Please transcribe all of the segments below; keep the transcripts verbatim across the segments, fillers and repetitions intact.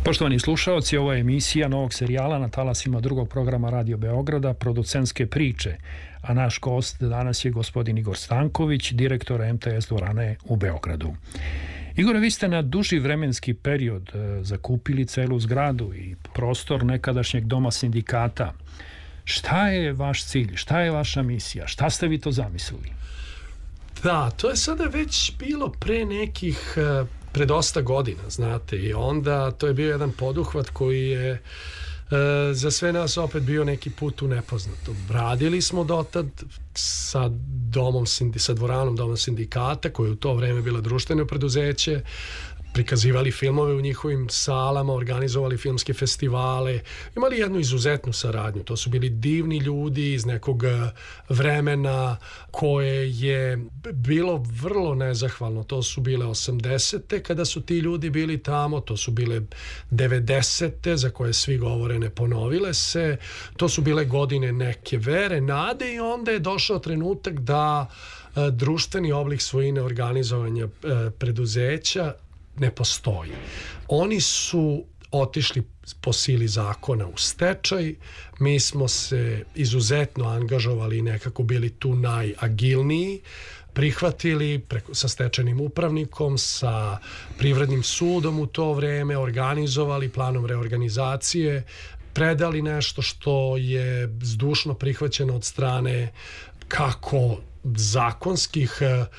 Poštovani slušaoci, ovo je emisija novog serijala na talasima drugog programa Radio Beograda, Producentske priče, a naš gost danas je gospodin Igor Stanković, direktor em te es dvorane u Beogradu. Igore, vi ste na duži vremenski period zakupili celu zgradu i prostor nekadašnjeg doma sindikata. Šta je vaš cilj? Šta je vaša misija? Šta ste vi to zamislili? Da, to je sada već bilo pre nekih, pre dosta godina, znate, i onda to je bio jedan poduhvat koji je e, za sve nas opet bio neki put u nepoznato. Radili smo dotad sa domom, sa dvoranom Doma sindikata, koje u to vreme bilo društveno preduzeće, prikazivali filmove u njihovim salama, organizovali filmske festivale, imali jednu izuzetnu saradnju. To su bili divni ljudi iz nekog vremena koje je bilo vrlo nezahvalno. To su bile osamdesete kada su ti ljudi bili tamo, to su bile devedesete za koje svi govore ne ponovile se, to su bile godine neke vere, nade i onda je došao trenutak da društveni oblik svojine organizovanja preduzeća ne postoji. Oni su otišli po sili zakona u stečaj, mi smo se izuzetno angažovali i nekako bili tu najagilniji, prihvatili preko, sa stečajnim upravnikom, sa privrednim sudom u to vreme, organizovali planom reorganizacije, predali nešto što je zdušno prihvaćeno od strane kako zakonskih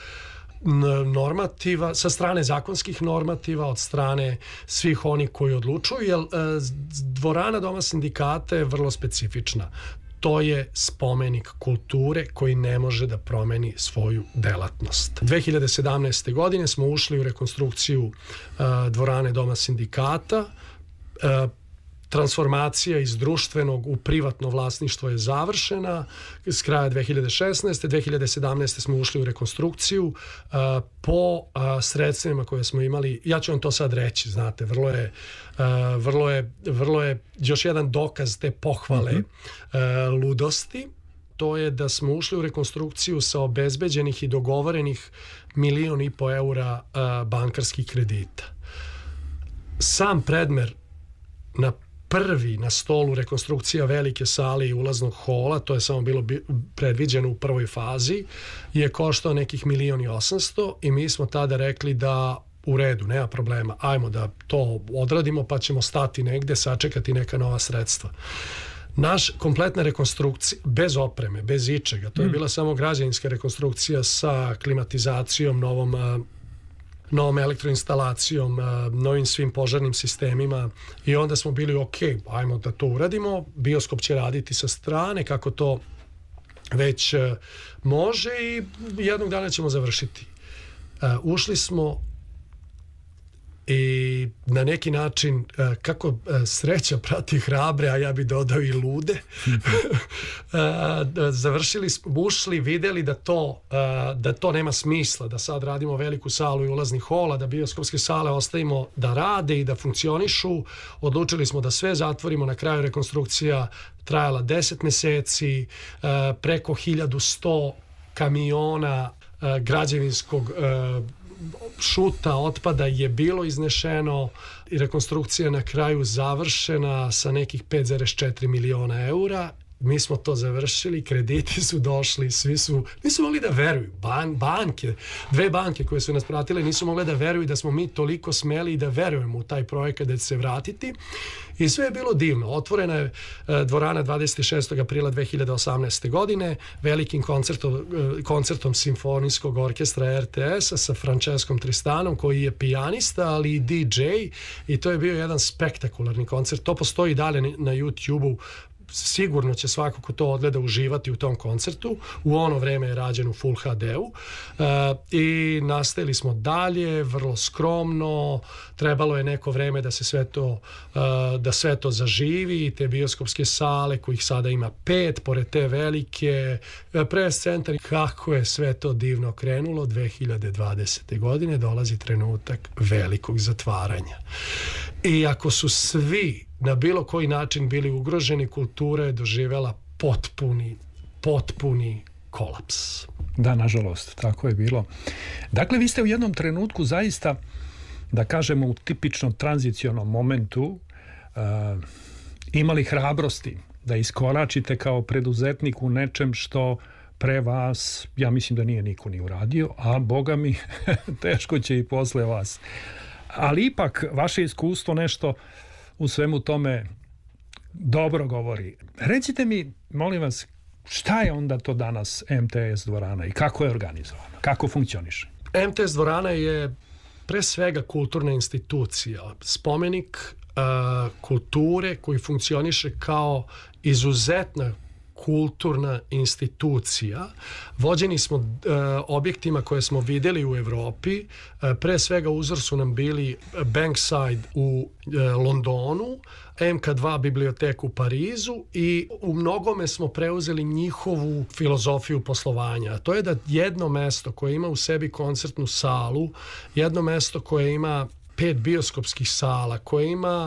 normativa, sa strane zakonskih normativa, od strane svih onih koji odlučuju, jer dvorana Doma sindikata je vrlo specifična. To je spomenik kulture koji ne može da promeni svoju delatnost. dve hiljade sedamnaeste. godine smo ušli u rekonstrukciju dvorane Doma sindikata. Transformacija iz društvenog u privatno vlasništvo je završena s kraja dve hiljade šesnaeste. dve hiljade sedamnaeste. smo ušli u rekonstrukciju uh, po uh, sredstvima koje smo imali. Ja ću vam to sad reći, znate, vrlo je, uh, vrlo je, vrlo je još jedan dokaz te pohvale uh, ludosti. To je da smo ušli u rekonstrukciju sa obezbeđenih i dogovorenih milion i po eura uh, bankarskih kredita. Sam predmer na prvi na stolu rekonstrukcija velike sale i ulaznog hola, to je samo bilo predviđeno u prvoj fazi, je koštao nekih milion i osamsto i mi smo tada rekli da u redu, nema problema, ajmo da to odradimo pa ćemo stati negde, sačekati neka nova sredstva. Naš kompletna rekonstrukcija, bez opreme, bez ičega, to je bila samo građevinska rekonstrukcija sa klimatizacijom, novom novom elektroinstalacijom, novim svim požarnim sistemima i onda smo bili ok, ajmo da to uradimo, bioskop će raditi sa strane kako to već može i jednog dana ćemo završiti. Ušli smo i na neki način kako sreća prati hrabre, a ja bi dodao i lude, završili smo, ušli, videli da to, da to nema smisla, da sad radimo veliku salu i ulazni hola, da bioskopske sale ostavimo da rade i da funkcionišu. Odlučili smo da sve zatvorimo. Na kraju rekonstrukcija trajala deset meseci, preko hiljadu sto kamiona građevinskog šuta, otpada je bilo iznešeno i rekonstrukcija na kraju završena sa nekih pet zarez četiri miliona eura. Mi smo to završili, krediti su došli, svi su, nisu mogli da veruju, Ban, banke, dve banke koje su nas pratile nisu mogli da veruju da smo mi toliko smeli i da verujemo u taj projekat da će se vratiti i sve je bilo divno. Otvorena je e, dvorana dvadeset šestog aprila dve hiljade osamnaeste. godine velikim koncertom, e, koncertom Simfonijskog orkestra er te es-a sa Franceskom Tristanom koji je pijanista ali i di džej i to je bio jedan spektakularni koncert. To postoji dalje na YouTube-u. Sigurno će svako ko to odgleda uživati u tom koncertu. U ono vreme je rađen u Full ha de-u e, i nastavili smo dalje vrlo skromno. Trebalo je neko vreme da se sve to e, da sve to zaživi, te bioskopske sale kojih sada ima pet, pored te velike, pres centar. Kako je sve to divno krenulo. Dve hiljade dvadesete. godine dolazi trenutak velikog zatvaranja i ako su svi na bilo koji način bili ugroženi, kultura je doživjela potpuni, potpuni kolaps. Da, nažalost, tako je bilo. Dakle, vi ste u jednom trenutku zaista da kažemo u tipičnom tranzicionom momentu uh, imali hrabrosti da iskoračite kao preduzetnik u nečem što pre vas, ja mislim da nije niko ni uradio, a boga mi teško će i posle vas. Ali ipak vaše iskustvo nešto u svemu tome dobro govori. Recite mi, molim vas, šta je onda to danas M T S dvorana i kako je organizovana? Kako funkcioniše? M T S dvorana je pre svega kulturna institucija, spomenik uh, kulture koji funkcioniše kao izuzetna kulturna institucija. Vođeni smo uh, objektima koje smo videli u Evropi. Uh, pre svega uzor su nam bili Bankside u uh, Londonu, M K dva biblioteku u Parizu i u mnogome smo preuzeli njihovu filozofiju poslovanja. To je da jedno mesto koje ima u sebi koncertnu salu, jedno mesto koje ima pet bioskopskih sala, koje ima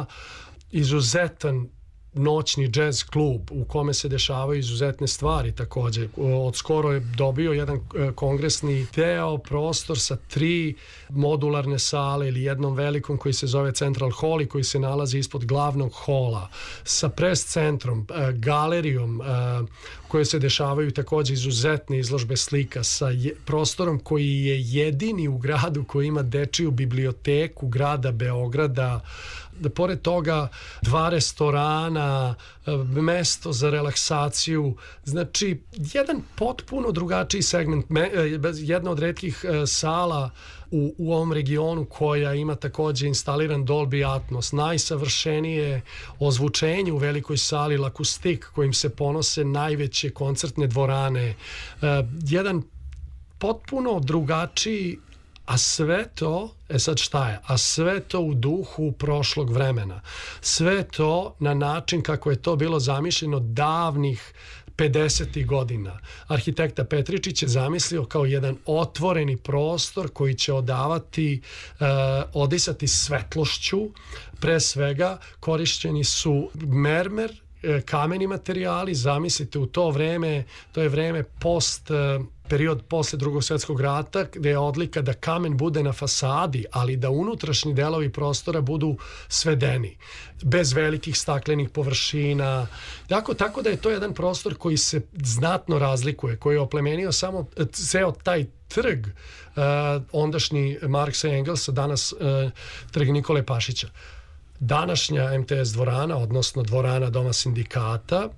izuzetan noćni jazz klub u kome se dešavaju izuzetne stvari takođe. Od skoro je dobio jedan kongresni deo, prostor sa tri modularne sale ili jednom velikom koji se zove Central Hall i koji se nalazi ispod glavnog hola, sa pres centrom, galerijom koje se dešavaju takođe izuzetne izložbe slika, sa je, prostorom koji je jedini u gradu koji ima dečiju biblioteku grada Beograda, da pored toga dva restorana, mesto za relaksaciju, znači jedan potpuno drugačiji segment, jedna od retkih sala u, u ovom regionu koja ima takođe instaliran Dolby Atmos, najsavršenije ozvučenje u velikoj sali L'akustik kojim se ponose najveće koncertne dvorane, jedan potpuno drugačiji. A sve to, e sad šta je? A sve to u duhu prošlog vremena. Sve to na način kako je to bilo zamišljeno davnih pedesetih godina. Arhitekta Petričić je zamislio kao jedan otvoreni prostor koji će odavati, uh, odisati svetlošću. Pre svega korišćeni su mermer, kameni materijali. Zamislite u to vreme, to je vreme post period posle drugog svjetskog rata, gde je odlika da kamen bude na fasadi, ali da unutrašnji delovi prostora budu svedeni, bez velikih staklenih površina. Tako, tako da je to jedan prostor koji se znatno razlikuje, koji je oplemenio samo ceo taj trg, uh, ondašnji Marksa i Engelsa, danas uh, trg Nikole Pašića. Današnja M T S dvorana, odnosno dvorana Doma sindikata,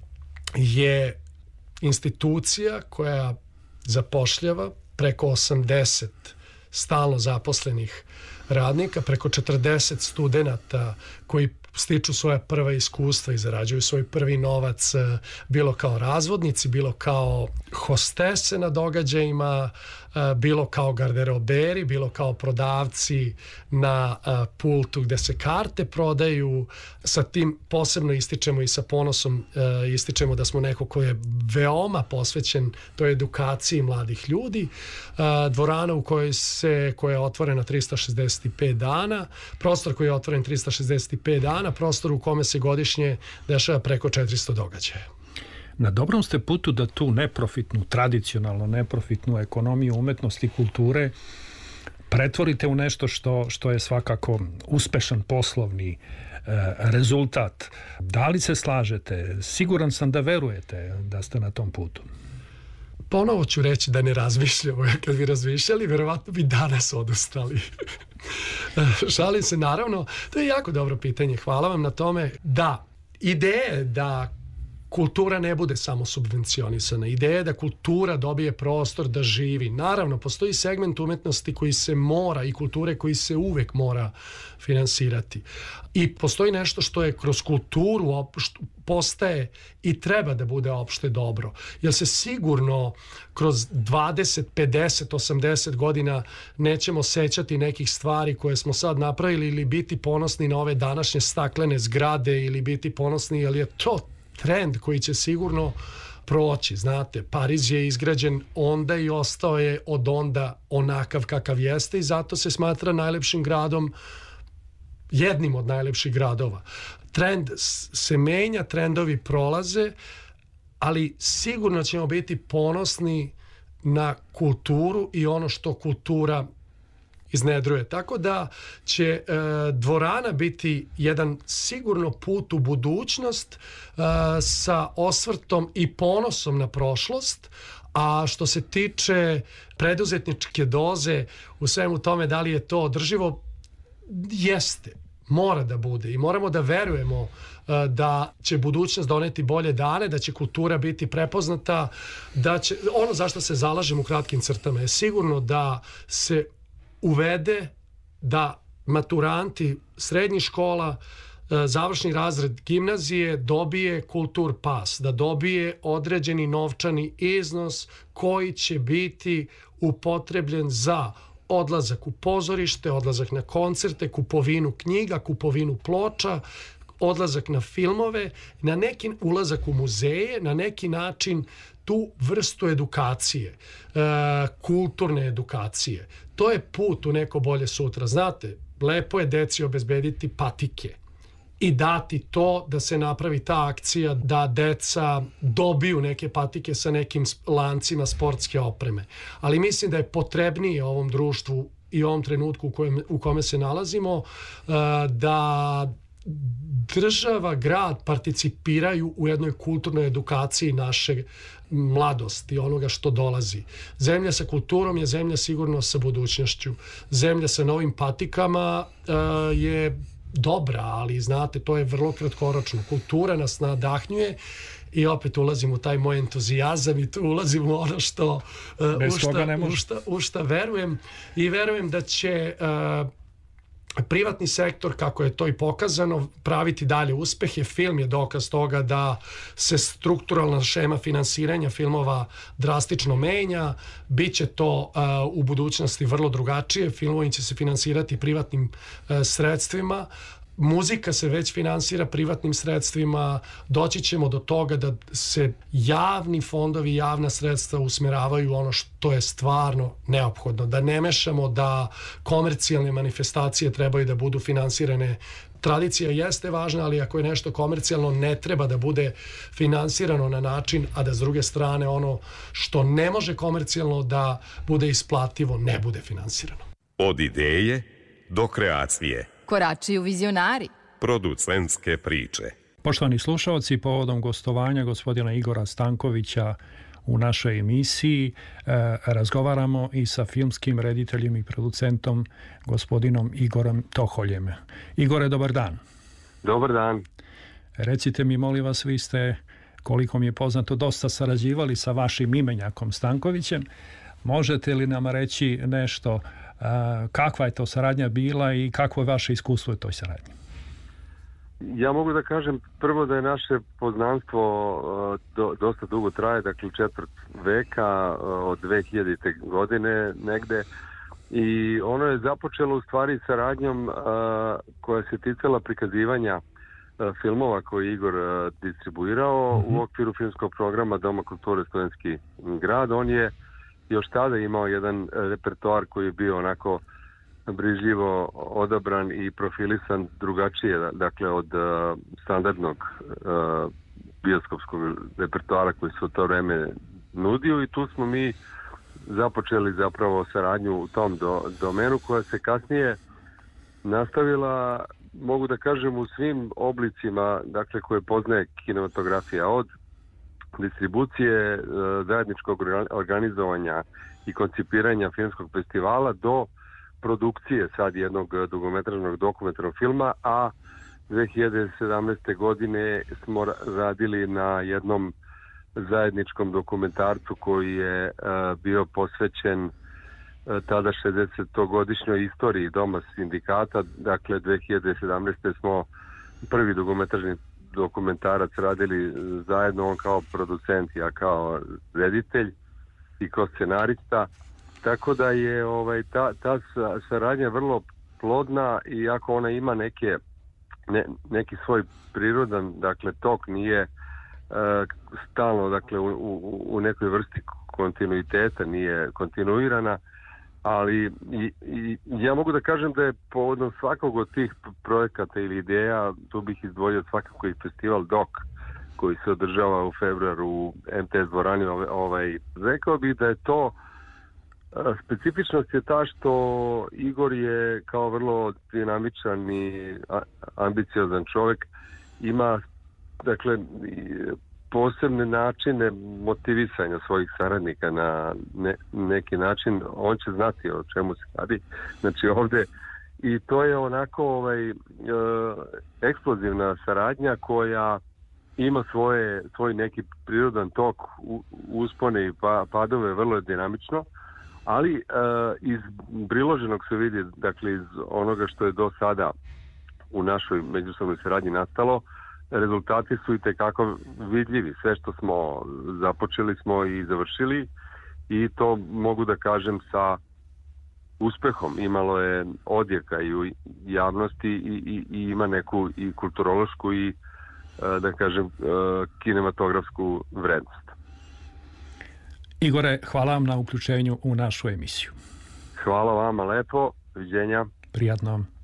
je institucija koja zapošljava preko osamdeset stalno zaposlenih radnika, preko četrdeset studenata koji stiču svoja prva iskustva i zarađuju svoj prvi novac, bilo kao razvodnici, bilo kao hostese na događajima, bilo kao garderoberi, bilo kao prodavci na pultu gde se karte prodaju. Sa tim posebno ističemo i sa ponosom ističemo da smo neko ko je veoma posvećen toj edukaciji mladih ljudi. Dvorana u kojoj se, koja je otvorena trista šezdeset pet dana, prostor koji je otvoren trista šezdeset pet dana, prostor u kome se godišnje dešava preko četiristo događaja. Na dobrom ste putu da tu neprofitnu, tradicionalno neprofitnu ekonomiju umetnosti i kulture pretvorite u nešto što, što je svakako uspešan poslovni e, rezultat. Da li se slažete? Siguran sam da verujete da ste na tom putu. Ponovo ću reći da ne razmišljamo. Kad bi razmišljali, verovatno bi danas odustali. Šalim se, naravno. To je jako dobro pitanje. Hvala vam na tome. Da, ideje da kultura ne bude samo subvencionisana. Ideja je da kultura dobije prostor da živi. Naravno, postoji segment umetnosti koji se mora i kulture koji se uvek mora finansirati. I postoji nešto što je kroz kulturu postaje i treba da bude opšte dobro. Jer se sigurno kroz dvadeset, pedeset, osamdeset godina nećemo sećati nekih stvari koje smo sad napravili ili biti ponosni na ove današnje staklene zgrade ili biti ponosni, jer je to trend koji će sigurno proći. Znate, Pariz je izgrađen onda i ostao je od onda onakav kakav jeste i zato se smatra najlepšim gradom, jednim od najlepših gradova. Trend se menja, trendovi prolaze, ali sigurno ćemo biti ponosni na kulturu i ono što kultura iznedruje. Tako da će e, dvorana biti jedan sigurno put u budućnost e, sa osvrtom i ponosom na prošlost, a što se tiče preduzetničke doze u svemu tome, da li je to održivo, jeste, mora da bude i moramo da verujemo da će budućnost doneti bolje dane, da će kultura biti prepoznata, da će, ono zašto se zalažem u kratkim crtama je sigurno da se uvede da maturanti srednjih škola, završni razred gimnazije dobije kultur pas, da dobije određeni novčani iznos koji će biti upotrebljen za odlazak u pozorište, odlazak na koncerte, kupovinu knjiga, kupovinu ploča, odlazak na filmove, na neki ulazak u muzeje, na neki način tu vrstu edukacije, e, kulturne edukacije. To je put u neko bolje sutra. Znate, lepo je deci obezbediti patike i dati to da se napravi ta akcija da deca dobiju neke patike sa nekim lancima sportske opreme. Ali mislim da je potrebnije ovom društvu i ovom trenutku u, kojem, u kome se nalazimo da država, grad participiraju u jednoj kulturnoj edukaciji naše mladosti, onoga što dolazi. Zemlja sa kulturom je zemlja sigurno sa budućnošću. Zemlja sa novim patikama uh, je dobra, ali znate, to je vrlo kratkoročno. Kultura nas nadahnjuje i opet ulazim u taj moj entuzijazam i tu ulazim u ono što, uh, u, šta, u, šta, u šta verujem i verujem da će uh, privatni sektor, kako je to i pokazano, praviti dalje uspehe. Film je dokaz toga da se strukturalna šema finansiranja filmova drastično menja. Biće to uh, u budućnosti vrlo drugačije. Filmovi će se finansirati privatnim uh, sredstvima. Muzika se već finansira privatnim sredstvima. Doći ćemo do toga da se javni fondovi, javna sredstva usmeravaju ono što je stvarno neophodno. Da ne mešamo da komercijalne manifestacije trebaju da budu finansirane. Tradicija jeste važna, ali ako je nešto komercijalno, ne treba da bude finansirano na način, a da s druge strane ono što ne može komercijalno da bude isplativo, ne bude finansirano. Od ideje do kreacije. Koračuju vizionari. Producentske priče. Poštovani slušalci, povodom gostovanja gospodina Igora Stankovića u našoj emisiji e, razgovaramo i sa filmskim rediteljem i producentom gospodinom Igorom Toholjem. Igore, dobar dan. Dobar dan. Recite mi, molim vas, vi ste, koliko mi je poznato, dosta sarađivali sa vašim imenjakom Stankovićem. Možete li nam reći nešto, kakva je to saradnja bila i kakvo je vaše iskustvo u toj saradnji? Ja mogu da kažem prvo da je naše poznanstvo do, dosta dugo traje, dakle četvrt veka, od dve hiljadite godine negde, i ono je započelo u stvari saradnjom koja se ticala prikazivanja filmova koje je Igor distribuirao mm-hmm. u okviru filmskog programa Doma kulture Studentski grad. On je još tada imao jedan repertoar koji je bio onako brižljivo odabran i profilisan drugačije, dakle od uh, standardnog uh, bioskopskog repertoara koji se u to vreme nudio, i tu smo mi započeli zapravo saradnju u tom do, domenu koja se kasnije nastavila, mogu da kažem, u svim oblicima, dakle, koje poznaje kinematografija, od distribucije, zajedničkog organizovanja i koncipiranja filmskog festivala do produkcije sad jednog dugometražnog dokumentarnog filma, a dve hiljade sedamnaeste. godine smo radili na jednom zajedničkom dokumentarcu koji je bio posvećen tada šezdesetogodišnjoj istoriji Doma sindikata. Dakle, dve hiljade sedamnaeste. smo prvi dugometražni dokumentarac radili zajedno, on kao producent, ja kao reditelj i kao scenarista, tako da je ovaj, ta, ta saradnja vrlo plodna, i ako ona ima neke, ne, neki svoj prirodan, dakle, tok, nije uh, stalno, dakle, u, u, u nekoj vrsti kontinuiteta, nije kontinuirana, ali i, i, ja mogu da kažem da je povodom svakog od tih projekata ili ideja, tu bih izdvojio svakako i festival Dok koji se održava u februaru u em te es dvorani, ovaj, rekao bih da je to Specifičnost je ta što Igor je kao vrlo dinamičan i ambiciozan čovjek, ima dakle posebne načine motivisanja svojih saradnika na ne, neki način. On će znati o čemu se radi. Znači ovdje i to je onako ovaj, e, eksplozivna saradnja koja ima svoje, svoj neki prirodan tok, uspone i pa, padove, vrlo je dinamično, ali e, iz priloženog se vidi, dakle iz onoga što je do sada u našoj međusobnoj saradnji nastalo, rezultati su i tekako vidljivi. Sve što smo započeli smo i završili i to mogu da kažem sa uspehom. Imalo je odjeka i u javnosti i, i, i ima neku i kulturološku i da kažem kinematografsku vrednost. Igore, hvala vam na uključenju u našu emisiju. Hvala vama lepo, viđenja. Prijatno.